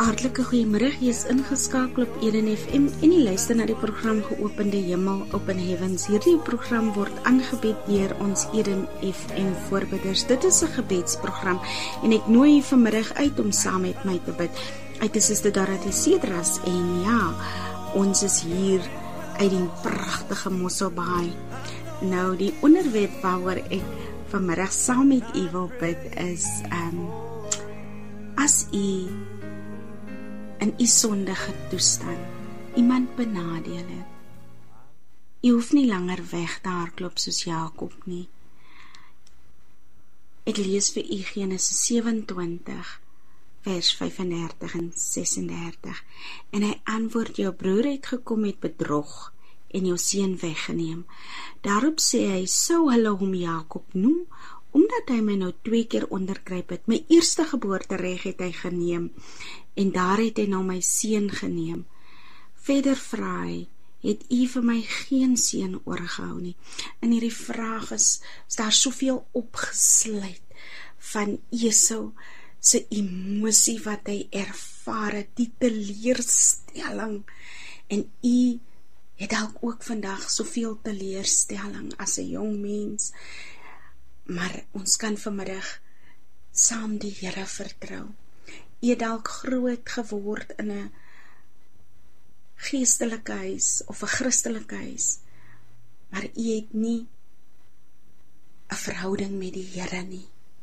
Hartlike goeiemiddag, jy is ingeskakel op Eden FM en jy luister na die program Geopende Hemel, Open Heavens. Hierdie program word aangebied deur ons Eden FM voorbidders. Dit is 'n gebedsprogram en ek nooi jy vanmiddag uit om saam met my te bid. Ek is Suster Dorothy Cedras en ja, ons is hier uit die pragtige Mosselbaai. Nou, die onderwerp waaroor ek vanmiddag saam met u wil bid is, as u in u sondige toestand iemand benadeel het, u hoef nie langer weg te hardloop soos Jakob nie. Ek lees vir u Genesis 27 vers 35 en 36 en hy antwoord, jou broer het gekom met bedrog en jou seun weggeneem. Daarop sê hy, sou hulle hom Jakob noem, omdat hy my nou 2 keer onderkruip het. My eerste geboortereg het hy geneem, en daar het hy nou my seun geneem. Verder vra hy, het u vir my geen seun oorgehou nie? In hierdie vraag is daar soveel opgesluit van Esau se emosie wat hy ervaar het, die teleurstelling, en u het dalk ook vandag soveel teleurstelling as 'n jong mens, maar ons kan vanmiddag saam die Here vertrou. U het dalk groot geword in 'n geestelike huis of 'n Christelike huis, maar u het nie 'n verhouding met die Here nie.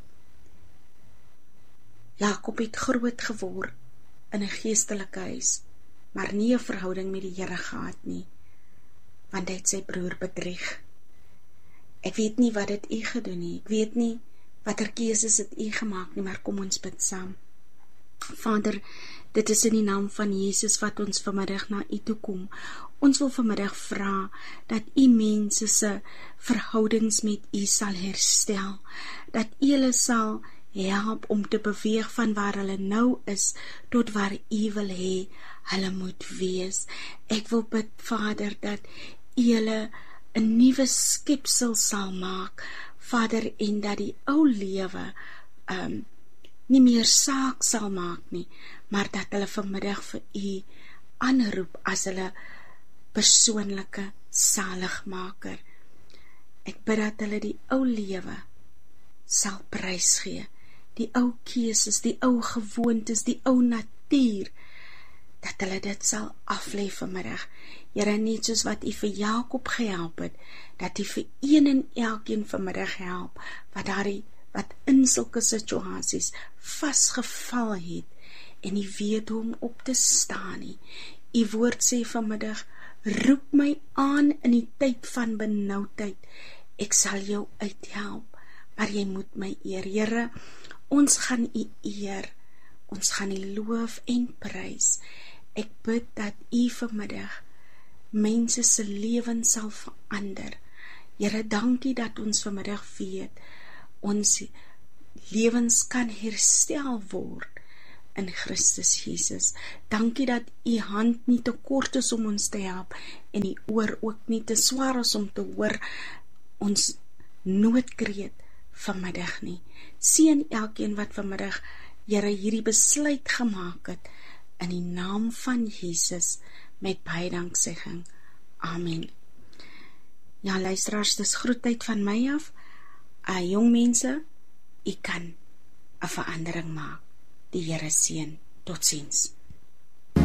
Jakob het groot geword in 'n geestelike huis, maar nie 'n verhouding met die Here gehad nie, want hy het sy broer bedrieg. Ek weet nie wat het u gedoen nie, ek weet nie watter keuses het u gemaak nie, maar kom ons bid saam. Vader, dit is in die naam van Jesus wat ons vanmiddag na u toe kom. Ons wil vanmiddag vra dat u mense se verhoudings met u sal herstel, dat u hulle sal help om te beweeg van waar hulle nou is, tot waar u wil hê hulle moet wees. Ek wil bid, Vader, dat u hulle 'n nuwe skepsel sal maak, Vader, en dat die ou lewe nie meer saak sal maak nie, maar dat hulle vanmiddag vir u aanroep as hulle persoonlike saligmaker. Ek bid dat hulle die ou lewe sal prys gee, die ou keuses, die ou gewoontes, die ou natuur, dat hulle dit sal aflê vanmiddag. Here, net soos wat u vir Jakob gehelp het, dat u vir een en elkeen vanmiddag help, wat in sulke situasies vasgeval het, en nie weet hoe om op te staan nie. U woord sê vanmiddag, roep my aan in die tyd van benoudheid, ek sal jou uithelp, maar jy moet my eer. Here, ons gaan u eer, ons gaan u loof en prys. Ek bid dat u vanmiddag mense se lewens sal verander. Here, dankie dat ons vanmiddag weet, ons lewens kan herstel word in Christus Jesus. Dankie dat u hand nie te kort is om ons te help, en die oor ook nie te swaar is om te hoor ons noodkreet vanmiddag nie. Seën elkeen wat vanmiddag, Here, hierdie besluit gemaak het, in die naam van Jesus, met baie danksegging. Amen. Ja, luisteraars, dis groetheid van my af. Jong mense, u kan 'n verandering maak. Die Here seën. Totsiens.